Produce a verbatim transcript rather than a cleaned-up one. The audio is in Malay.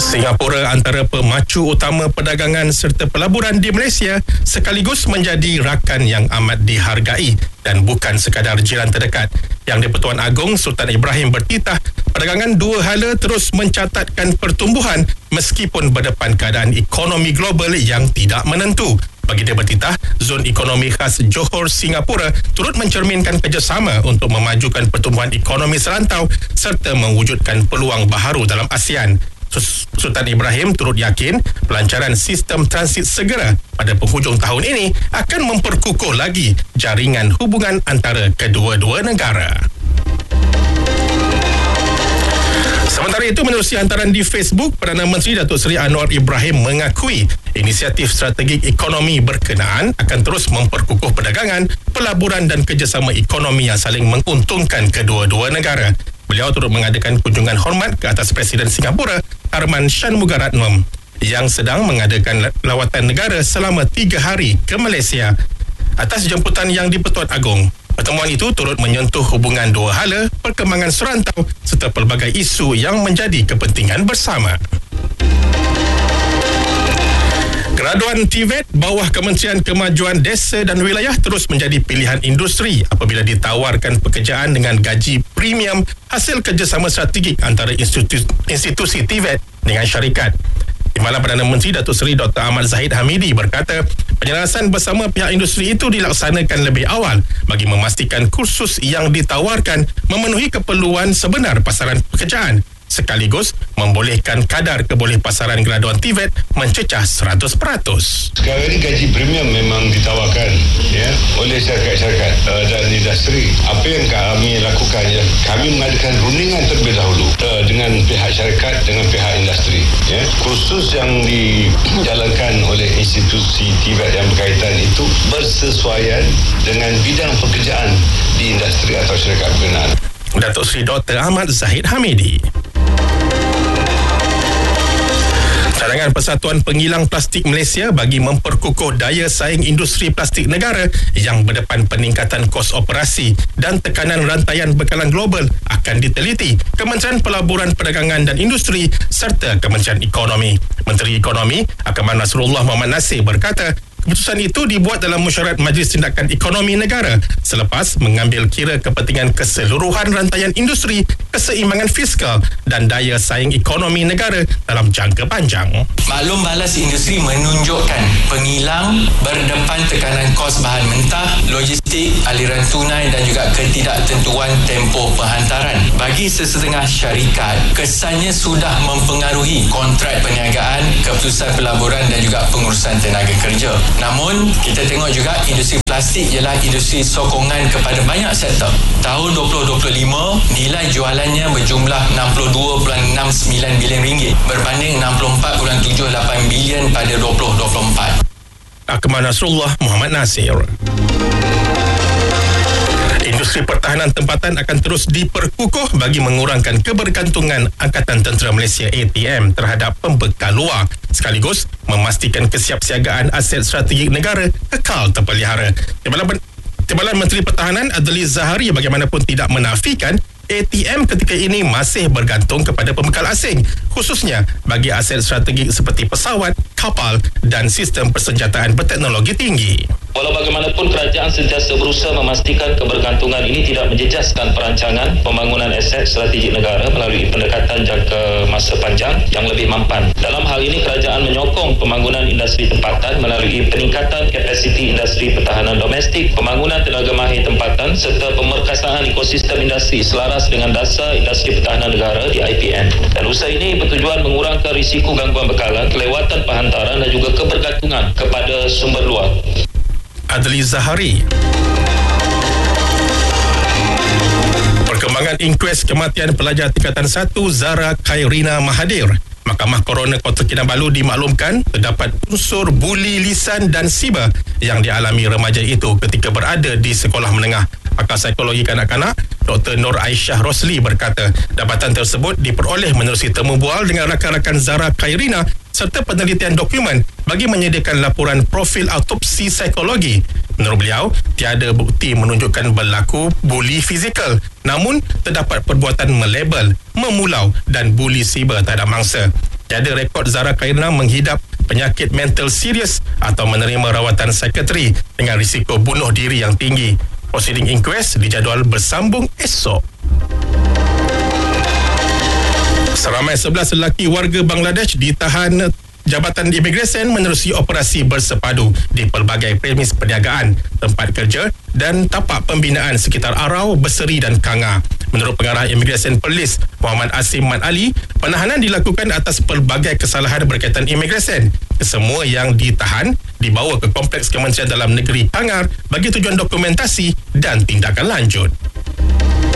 Singapura antara pemacu utama perdagangan serta pelaburan di Malaysia sekaligus menjadi rakan yang amat dihargai dan bukan sekadar jiran terdekat. Yang di-Pertuan Agong Sultan Ibrahim bertitah perdagangan dua hala terus mencatatkan pertumbuhan meskipun berdepan keadaan ekonomi global yang tidak menentu. Bagi dia bertitah, zon ekonomi khas Johor Singapura turut mencerminkan kerjasama untuk memajukan pertumbuhan ekonomi serantau serta mewujudkan peluang baharu dalam ASEAN. Sultan Ibrahim turut yakin pelancaran sistem transit segera pada penghujung tahun ini akan memperkukuh lagi jaringan hubungan antara kedua-dua negara. Sementara itu, menerusi hantaran di Facebook, Perdana Menteri Datuk Seri Anwar Ibrahim mengakui inisiatif strategik ekonomi berkenaan akan terus memperkukuh perdagangan, pelaburan dan kerjasama ekonomi yang saling menguntungkan kedua-dua negara. Beliau turut mengadakan kunjungan hormat ke atas Presiden Singapura, Tharman Shanmugaratnam, yang sedang mengadakan lawatan negara selama tiga hari ke Malaysia. Atas jemputan yang di-Pertuan Agong, pertemuan itu turut menyentuh hubungan dua hala, perkembangan serantau serta pelbagai isu yang menjadi kepentingan bersama. Graduan T V E T bawah Kementerian Kemajuan Desa dan Wilayah terus menjadi pilihan industri apabila ditawarkan pekerjaan dengan gaji premium hasil kerjasama strategik antara institusi, institusi T V E T dengan syarikat. Timbalan Perdana Menteri Datuk Seri Doktor Ahmad Zahid Hamidi berkata, penyelarasan bersama pihak industri itu dilaksanakan lebih awal bagi memastikan kursus yang ditawarkan memenuhi keperluan sebenar pasaran pekerjaan, sekaligus membolehkan kadar kebolehpasaran graduan T V E T mencecah seratus peratus. Sekarang ini gaji premium memang ditawarkan ya oleh syarikat-syarikat uh, dan industri. Apa yang kami lakukan ya, kami mengadakan rundingan terlebih dahulu uh, dengan pihak syarikat, dengan pihak industri ya. Kursus yang dijalankan oleh institusi T V E T yang berkaitan itu bersesuaian dengan bidang pekerjaan di industri atau syarikat berkenaan. Datuk Seri Doktor Ahmad Zahid Hamidi. Cadangan Persatuan Pengilang Plastik Malaysia bagi memperkukuh daya saing industri plastik negara yang berdepan peningkatan kos operasi dan tekanan rantaian bekalan global akan diteliti Kementerian Pelaburan Perdagangan dan Industri serta Kementerian Ekonomi. Menteri Ekonomi Akmal Nasrullah Muhammad Nasir berkata, keputusan itu dibuat dalam mesyuarat Majlis Tindakan Ekonomi Negara selepas mengambil kira kepentingan keseluruhan rantaian industri, keseimbangan fiskal dan daya saing ekonomi negara dalam jangka panjang. Maklum balas industri menunjukkan pengilang berdepan tekanan kos bahan mentah, logistik, aliran tunai dan juga ketidaktentuan tempoh penghantaran. Bagi sesetengah syarikat, kesannya sudah mempengaruhi kontrak perniagaan, keputusan pelaburan dan juga pengurusan tenaga kerja. Namun, kita tengok juga industri plastik ialah industri sokongan kepada banyak sektor. Tahun dua ribu dua puluh lima, nilai jualannya berjumlah enam puluh dua perpuluhan enam sembilan bilion ringgit berbanding enam puluh empat perpuluhan tujuh lapan bilion pada dua ribu dua puluh empat. Akmal Nasrullah Muhammad Nasir. Industri pertahanan tempatan akan terus diperkukuh bagi mengurangkan kebergantungan Angkatan Tentera Malaysia A T M terhadap pembekal luar, sekaligus memastikan kesiapsiagaan aset strategik negara kekal terpelihara. Timbalan, Timbalan Menteri Pertahanan Adli Zahari bagaimanapun tidak menafikan A T M ketika ini masih bergantung kepada pembekal asing, khususnya bagi aset strategik seperti pesawat, kapal dan sistem persenjataan berteknologi tinggi. Walau bagaimanapun, kerajaan sentiasa berusaha memastikan kebergantungan ini tidak menjejaskan perancangan pembangunan aset strategik negara melalui pendekatan jangka masa panjang yang lebih mampan. Dalam hal ini, kerajaan menyokong pembangunan industri tempatan melalui peningkatan kapasiti industri pertahanan domestik, pembangunan tenaga mahir tempatan serta pemerkasaan ekosistem industri selaras dengan dasar industri pertahanan negara di I P N. Dan usaha ini bertujuan mengurangkan risiko gangguan bekalan, kelewatan penghantaran dan juga kebergantungan kepada sumber luar. Adli Zahari. Perkembangan inkues kematian pelajar tingkatan satu Zara Khairina Mahathir. Mahkamah Koroner Kota Kinabalu dimaklumkan terdapat unsur buli lisan dan siba yang dialami remaja itu ketika berada di sekolah menengah. Pakar psikologi kanak-kanak Doktor Nur Aisyah Rosli berkata, dapatan tersebut diperoleh menerusi temu bual dengan rakan-rakan Zara Khairina serta penelitian dokumen bagi menyediakan laporan profil autopsi psikologi. Menurut beliau, tiada bukti menunjukkan berlaku buli fizikal, namun terdapat perbuatan melabel, memulau dan buli siber terhadap mangsa. Tiada rekod Zahra Khairina menghidap penyakit mental serius atau menerima rawatan psikiatri dengan risiko bunuh diri yang tinggi. Prosiding inquest dijadual bersambung esok. Seramai sebelas lelaki warga Bangladesh ditahan Jabatan Imigresen menerusi operasi bersepadu di pelbagai premis perniagaan, tempat kerja dan tapak pembinaan sekitar Arau, Berseri dan Kanga. Menurut Pengarah Imigresen Perlis Muhammad Asim Mat Ali, penahanan dilakukan atas pelbagai kesalahan berkaitan imigresen. Kesemua yang ditahan dibawa ke Kompleks Kementerian Dalam Negeri Pangar bagi tujuan dokumentasi dan tindakan lanjut.